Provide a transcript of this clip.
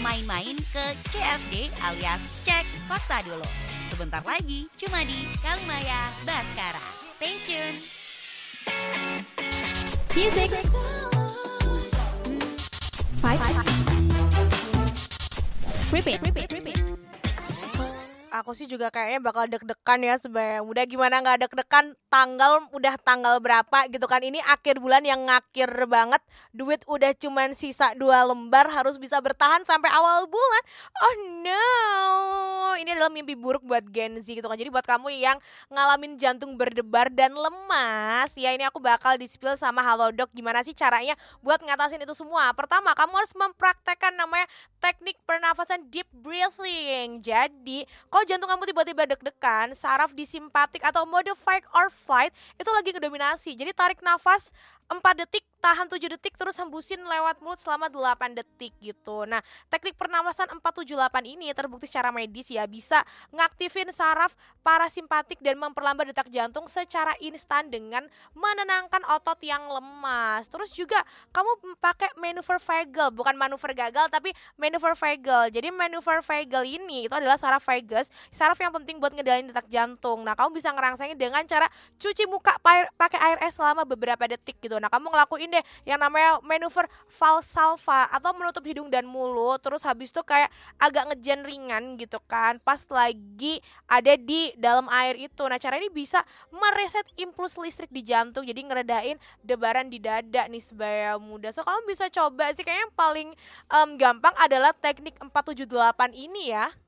main-main ke CFD alias Cek Fakta Dulu. Sebentar lagi cuma di Kalimaya Baskara. Stay tune. Music Vibes Repeat. Aku sih juga kayaknya bakal deg-degan ya sebenarnya. Udah gimana nggak deg-degan, udah tanggal berapa gitu kan. Ini akhir bulan yang ngakir banget. Duit udah cuman sisa 2 lembar, harus bisa bertahan sampai awal bulan. Oh no, ini adalah mimpi buruk buat Gen Z gitu kan. Jadi buat kamu yang ngalamin jantung berdebar dan lemas, ya ini aku bakal di-spill sama Halodoc gimana sih caranya buat ngatasin itu semua. Pertama, kamu harus mempraktekkan namanya teknik pernafasan deep breathing. Jadi kalau jantung kamu tiba-tiba deg-degan, saraf di simpatik atau mode fight or flight itu lagi ngedominasi. Jadi tarik nafas 4 detik, tahan 7 detik, terus hembusin lewat mulut selama 8 detik gitu. Nah, teknik pernafasan 478 ini terbukti secara medis ya bisa ngaktifin saraf parasimpatik dan memperlambat detak jantung secara instan dengan menenangkan otot yang lemas. Terus juga kamu pakai manuver vagal, bukan manuver gagal tapi manuver vagal. Jadi manuver vagal ini itu adalah saraf vagus, saraf yang penting buat ngedalin detak jantung. Nah, kamu bisa ngerangsangin dengan cara cuci muka pakai air es selama beberapa detik gitu. Nah, kamu ngelakuin deh yang namanya manuver Valsalva atau menutup hidung dan mulut, terus habis itu kayak agak ngejen ringan gitu kan pas lagi ada di dalam air itu. Nah, cara ini bisa mereset impuls listrik di jantung, jadi ngeredain debaran di dada nih sebaya muda. So kamu bisa coba sih, kayaknya yang paling gampang adalah teknik 478 ini ya.